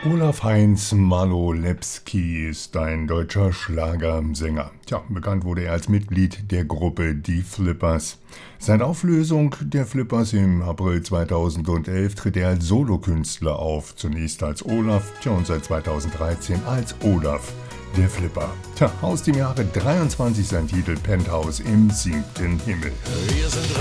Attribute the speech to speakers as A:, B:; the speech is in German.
A: Olaf Heinz Malolewski ist ein deutscher Schlagersänger. Bekannt wurde er als Mitglied der Gruppe Die Flippers. Seit Auflösung der Flippers im April 2011 tritt er als Solokünstler auf. Zunächst als Olaf, und seit 2013 als Olaf, der Flipper. Aus dem Jahre 23 sein Titel Penthouse im 7. Himmel.